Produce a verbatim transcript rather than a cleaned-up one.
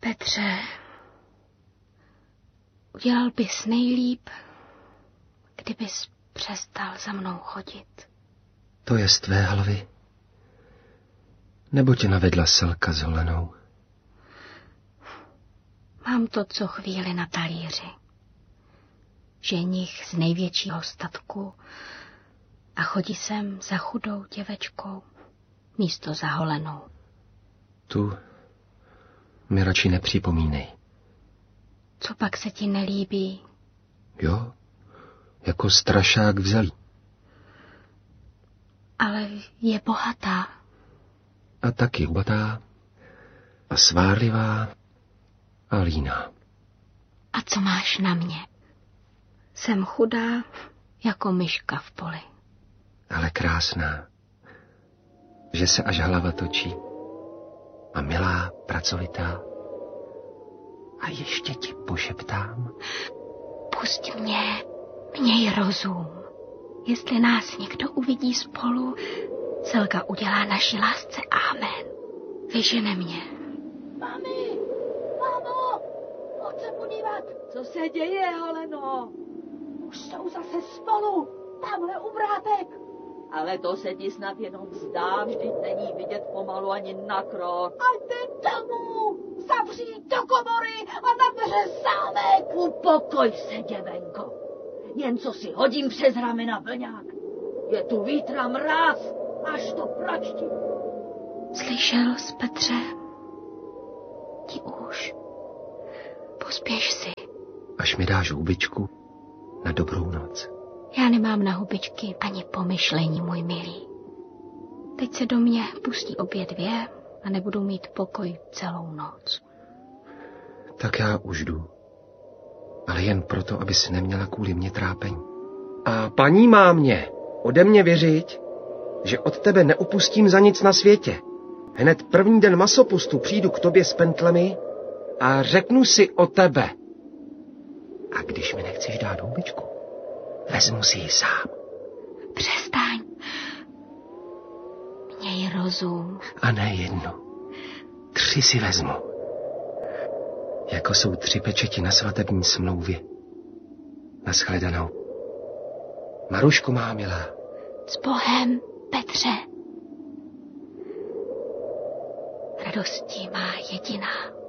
Petře, udělal bys nejlíp, kdybys přestal za mnou chodit. To je z tvé hlavy? Nebo tě navedla Selka s Holenou? Mám to co chvíli na talíři. Ženich z největšího statku a chodí sem za chudou děvečkou místo za Holenou. Tu mi radši nepřipomínej. Co pak se ti nelíbí? Jo, jako strašák vzalí. Ale je bohatá. A taky hubatá a svárlivá a líná. A co máš na mě? Jsem chudá jako myška v poli. Ale krásná, že se až hlava točí. A milá, pracovitá. A ještě ti pošeptám. Pusť mě, měj rozum. Jestli nás někdo uvidí spolu, Selka udělá naší lásce amen. Vyžene mě. Mami, mámo, pojď se podívat. Co se děje, Holeno? Už jsou zase spolu, tamhle u vrátek. Ale to se ti snad jenom zdá, vždyť není vidět pomalu ani na krok. A jde domů, zavřít do komory a na dveře zámek. Upokoj se, děvenko. Jen co si hodím přes ramena vlňák. Je tu vítr a mráz, až to pračtí. Slyšel jsi, Petře? Ti už. Pospěš si. Až mi dáš hubičku na dobrou noc. Já nemám na hubičky ani pomyšlení, můj milý. Teď se do mě pustí obě dvě a nebudu mít pokoj celou noc. Tak já už jdu. Ale jen proto, aby si neměla kvůli mě trápení. A paní má mě ode mě věřit, že od tebe neupustím za nic na světě. Hned první den masopustu přijdu k tobě s pentlemi a řeknu si o tebe. A když mi nechceš dát hubičku, vezmu si ji sám. Přestaň. Měj rozum. A ne jednu. Tři si vezmu. Jako jsou tři pečeti na svatební smlouvě. Naschledanou. Maruško má milá. S Bohem, Petře. Radostí má jediná.